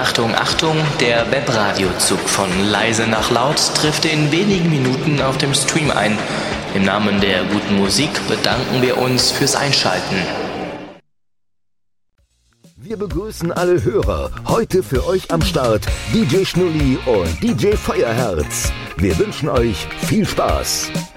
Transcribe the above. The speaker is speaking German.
Achtung, Achtung, der Webradiozug von leise nach laut trifft in wenigen Minuten auf dem Stream ein. Im Namen der guten Musik bedanken wir uns fürs Einschalten. Wir begrüßen alle Hörer. Heute für euch am Start DJ Schnulli und DJ Feuerherz. Wir wünschen euch viel Spaß.